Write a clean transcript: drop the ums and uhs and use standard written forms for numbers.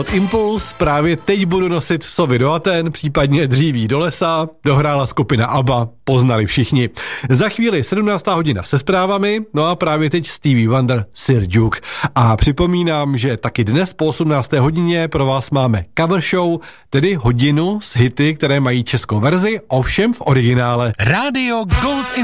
Impuls, právě teď budu nosit sovy do Aten, případně dříví do lesa, dohrála skupina ABBA, poznali všichni. Za chvíli 17. hodina se zprávami, no a právě teď Stevie Wonder, Sir Duke. A připomínám, že taky dnes po 18. hodině pro vás máme cover show, tedy hodinu s hity, které mají českou verzi, ovšem v originále. Rádio Gold